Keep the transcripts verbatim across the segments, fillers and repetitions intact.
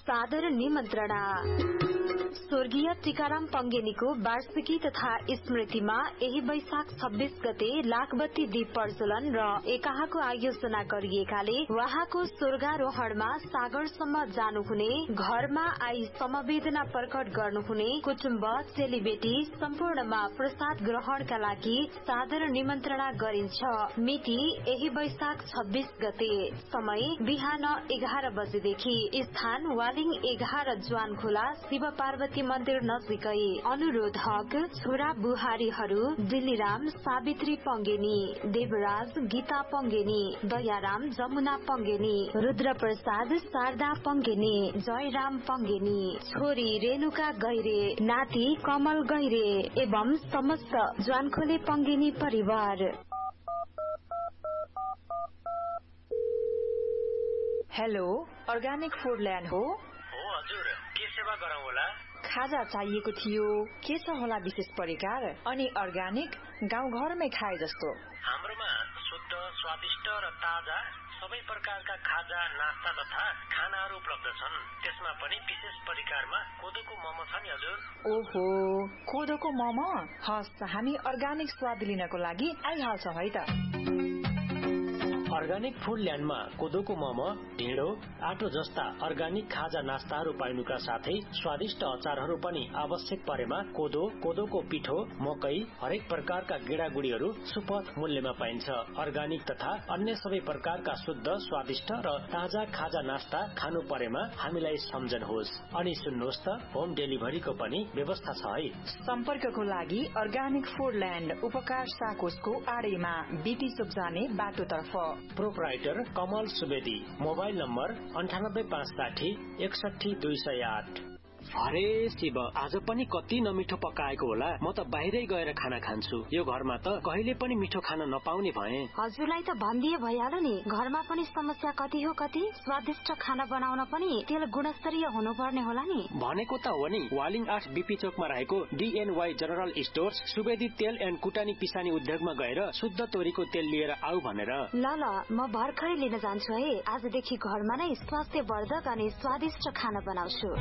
सादर निमन्त्रणा। स्वर्गीय टीकाराम पंगेनीको वार्षिकी तथा स्मृतिमा यही वैशाख छब्बीस गते लाखबत्ती दीप प्रज्वलन र एकाहाको आयोजना गरिएकाले वहाँको स्वर्गारोहणमा सागरसम्म जानुहुने, घरमा आई समवेदना प्रकट गर्नुहुने कुटुम्ब चेलीबेटी सम्पूर्णमा प्रसाद ग्रहणका लागि सादर निमन्त्रणा गरिन्छ। मिति यही वैशाख छब्बीस गते, समय बिहान एघार बजेदेखि, स्थान वालिङ एघार ज्वान खोला शिव पार्वती मन्दिर नजिकै। अनुरोधक छोरा बुहारीहरू दिल्लीराम सावित्री पंगेनी, देवराज गीता पंगेनी, दयाराम जमुना पंगेनी, रुद्रप्रसाद शारदा पंगेनी, जयराम पंगेनी, छोरी रेणुका गैरे, नाति कमल गैरे एवं समस्त ज्वानखोले पंगेनी परिवार। हेलो, अर्ग्यानिक फूडल्यान्ड हो? हो हजुर, के सेवा गरौँ होला? खाजा चाहिएको थियो, के छ होला विशेष परिकार? अनि अर्ग्यानिक गाउँघरमै खाए जस्तो। हाम्रोमा शुद्ध, स्वादिष्ट र ताजा सबै प्रकारका खाजा, नास्ता तथा खानाहरू उपलब्ध छन्। त्यसमा पनि विशेष परिकारमा कोदोको मोमो छ नि हजुर। ओहो, कोदोको मोमो? हस्, हामी अर्ग्यानिक स्वाद लिनको लागि आइहाल्छौँ है त। अर्ग्यानिक फूडल्यान्डमा कोदोको मोमो, ढिँडो, आटो जस्ता अर्ग्यानिक खाजा नास्ताहरू पाइनुका साथै स्वादिष्ट अचारहरू पनि आवश्यक परेमा कोदो, कोदोको पिठो, मकै, हरेक प्रकारका गेडागुडीहरू सुपथ मूल्यमा पाइन्छ। अर्ग्यानिक तथा अन्य सबै प्रकारका शुद्ध, स्वादिष्ट र ताजा खाजा नास्ता खानु परेमा हामीलाई सम्झनुहोस्। अनि सुन्नुहोस् त, होम डेलिभरीको पनि व्यवस्था छ है। सम्पर्कको लागि अर्ग्यानिक फूडल्यान्ड उपकार साकोसको आडैमा बीटी चोक जाने बाटोतर्फ। प्रोपराइटर कमल सुवेदी, मोबाइल नम्बर अन्ठानब्बे पाँच साठी एकसठी दुई सय आठ। अरे शिव, आज पनि कति नमिठो पकाएको होला। म त बाहिरै गएर खाना खान्छु। यो घरमा त कहिले पनि मिठो खाना नपाउने भए। हजुरलाई त भनिदिए भइहाल्यो नि, घरमा पनि समस्या कति हो कति। स्वादिष्ट खाना बनाउन पनि तेल गुणस्तरीय हुनुपर्ने होला नि। भनेको त हो नि, वालिङ आठ बीपी चोकमा रहेको डीएनवाई जनरल स्टोर्स सुवेदी तेल एन्ड कुटानी पिसानी उद्योगमा गएर शुद्ध तोरीको तेल लिएर आऊ भनेर। ल ल, म भर्खरै लिन जान्छु है। आजदेखि घरमा नै स्वास्थ्यवर्धक अनि स्वादिष्ट खाना बनाउँछु।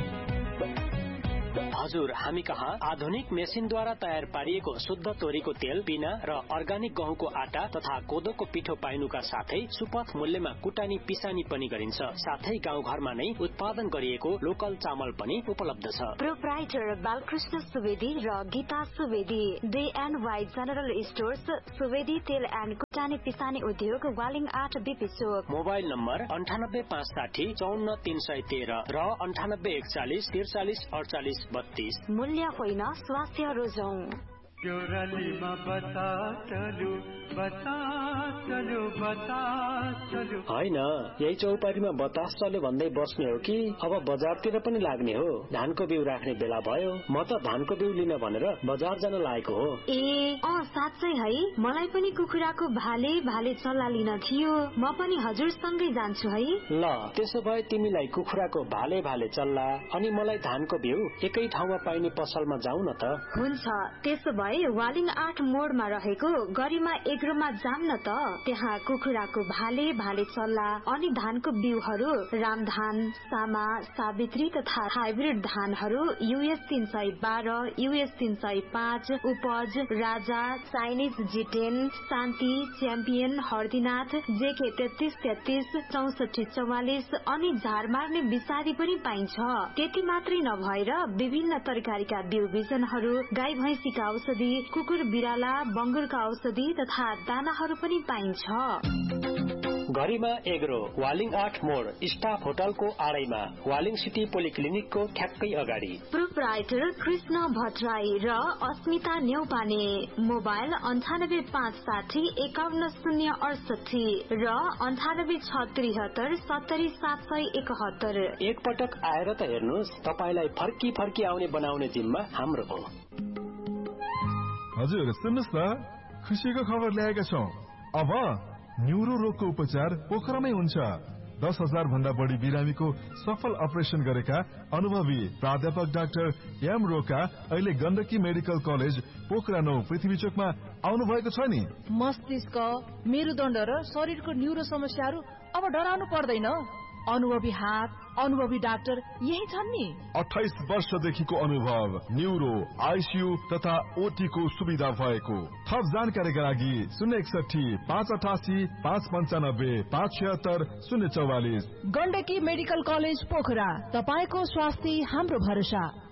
हजुर, हामी कहाँ आधुनिक मेसिनद्वारा तयार पारिएको शुद्ध तोरीको तेल, पिना र अर्ग्यानिक गहुँको आटा तथा कोदोको पिठो पाइनुका साथै सुपथ मूल्यमा कुटानी पिसानी पनि गरिन्छ। साथै गाउँघरमा नै उत्पादन गरिएको लोकल चामल पनि उपलब्ध छ। प्रोपराइटर बालकृष्ण सुवेदी र Gita Subedi, day and Y general stores, Subedi तेल एन्ड कुटानी पिसानी उद्योग, वालिङ आठ बीपी चोक। मोबाइल नम्बर अन्ठानब्बे पाँच साठी चौन्न तीन सय तेह्र र अन्ठानब्बे एकचालिस त्रिचालिस अडचालिस बत्तीस। मूल्य होइन, स्वास्थ्य रोजौं। त्यो रलीमा बता चल्यो बता चल्यो बता चल्यो। होइन, यही चौपाटीमा बतास चल्यो भन्दै बस्ने हो कि अब बजारतिर पनि लाग्ने हो? धानको बिउ राख्ने बेला भयो। म त धानको बिउ लिन भनेर बजार जान लागेको हो। ए अँ, साँच्चै है, मलाई पनि कुखुराको भाले भाले चल्ला लिन थियो। म पनि हजुरसँगै जान्छु है। ल, त्यसो भए तिमीलाई कुखुराको भाले भाले चल्ला अनि मलाई धानको बिउ एकै ठाउँमा पाइने पसलमा जाउँ न त। हुन्छ, त्यसो भए वालिङ आठ मोडमा रहेको गरिमा एग्रोमा जाम न त। त्यहाँ कुखुराको भाले भाले चल्ला अनि धानको बिउहरू, रामधान, सामा, सावित्री तथा हाइब्रिड धानहरू यूएस तीन सय बाह्र, यूएस तीन सय पाँच, उपज, राजा, चाइनिज जिटेन, शान्ति, च्याम्पियन, हर्दीनाथ, जेके तेत्तीस तेत्तीस, चौसठी चौवालिस अनि झार मार्ने विषादी पनि पाइन्छ। त्यति मात्रै नभएर विभिन्न तरकारीका बिउ बिजनहरू, गाई भैँसीका औषधि, कुकुर बिराला, बंगुरका औषधि तथा दानाहरू पनि पाइन्छ। गरिमा एग्रो, वालिङ आठ मोड, स्टाफ होटलको आडैमा, वालिङ सिटी पोलिक्लिनिकको ठ्याक्कै अगाडि। प्रोपराइटर कृष्ण भट्टराई र अस्मिता न्यौपाने। मोबाइल अन्ठानब्बे पाँच साठी एकाउन्न शून्य अडसठी र अन्ठानब्बे छ त्रिहत्तर सत्तरी सात सय एकहत्तर। एकपटक आएर त हेर्नुहोस्, तपाईलाई फर्की फर्की आउने बनाउने जिम्मा हाम्रो हो। हजुर सुन्नुहोस् न, खुसीको खबर ल्याएका छौं। अब न्युरो रोगको उपचार पोखरामै हुन्छ। दस हजार भन्दा बढी बिरामीको सफल अपरेशन गरेका अनुभवी प्राध्यापक डाक्टर एम रोका अहिले गण्डकी मेडिकल कलेज पोखरा नौ पृथ्वी चोकमा आउनु भएको छ नि। मस्तिष्क, मेरुदण्ड र शरीरको न्युरो समस्याहरू अब डराउनु पर्दैन। अनुभवी हात, अनुभवी डाक्टर यही छन् नि। अठाइस वर्षदेखिको अनुभव, न्यूरो, आइसियू तथा ओटी को सुविधा भएको। थप जानकारीका लागि शून्य एकसठी पाँच अठासी पाँच पञ्चानब्बे पाँच छिहत्तर शून्य चौवालिस। गण्डकी मेडिकल कलेज पोखरा, तपाईको स्वास्थ्य हाम्रो भरोसा।